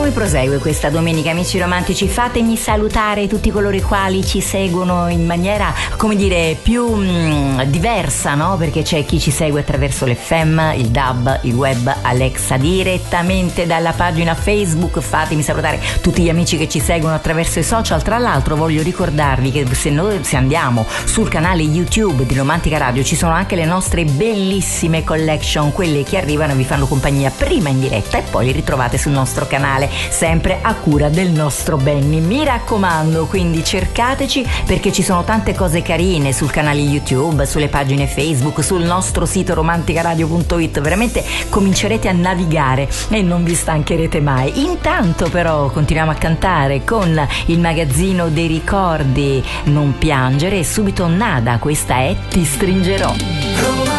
come prosegue questa domenica, amici romantici? Fatemi salutare tutti coloro i quali ci seguono in maniera, come dire, più diversa, no? Perché c'è chi ci segue attraverso l'FM, il DAB, il web, Alexa, direttamente dalla pagina Facebook. Fatemi salutare tutti gli amici che ci seguono attraverso i social. Tra l'altro voglio ricordarvi che se andiamo sul canale YouTube di Romantica Radio ci sono anche le nostre bellissime collection, quelle che arrivano e vi fanno compagnia prima in diretta e poi li ritrovate sul nostro canale, sempre a cura del nostro Benny. Mi raccomando, quindi cercateci, perché ci sono tante cose carine sul canale YouTube, sulle pagine Facebook, sul nostro sito romanticaradio.it. veramente comincerete a navigare e non vi stancherete mai. Intanto però continuiamo a cantare con il magazzino dei ricordi, Non piangere, e subito Nada, questa è Ti stringerò.